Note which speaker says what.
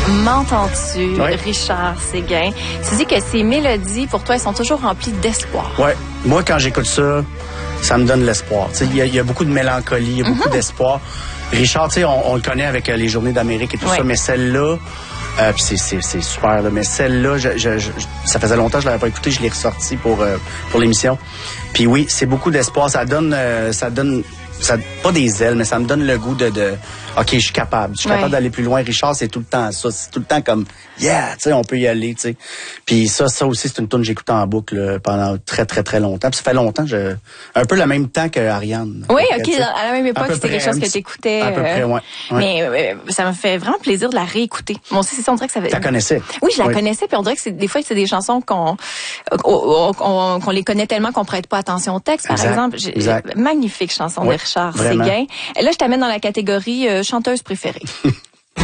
Speaker 1: M'entends-tu, Richard Séguin? Tu dis que ces mélodies, pour toi, elles sont toujours remplies d'espoir.
Speaker 2: Ouais. Moi, quand j'écoute ça, ça me donne l'espoir. Il y a beaucoup de mélancolie, il y a beaucoup d'espoir. Richard, tu sais, on le connaît avec les Journées d'Amérique et tout ça, mais celle-là, puis c'est super, là, mais celle-là, ça faisait longtemps que je l'avais pas écouté, je l'ai ressorti pour l'émission. Puis oui, c'est beaucoup d'espoir. Ça donne, pas des ailes, mais ça me donne le goût de OK, je suis capable. Je suis capable d'aller plus loin. Richard, c'est tout le temps ça. C'est tout le temps comme, yeah, tu sais, on peut y aller, tu sais. Puis ça aussi, c'est une tune que j'écoute en boucle pendant très, très, très longtemps. Puis ça fait longtemps un peu le même temps que Ariane.
Speaker 1: Oui, OK, à la même époque, c'était quelque chose que t'écoutais.
Speaker 2: À peu près, ouais.
Speaker 1: Mais ça me fait vraiment plaisir de la réécouter. Moi aussi, c'est ça, on dirait que ça...
Speaker 2: Tu la connaissais?
Speaker 1: Oui, je la connaissais, puis on dirait que des fois, c'est des chansons qu'on les connaît tellement qu'on prête pas attention au texte, par exemple. Magnifique chanson de Richard Séguin. Et là, je t'amène dans la catégorie chanteuse préférée.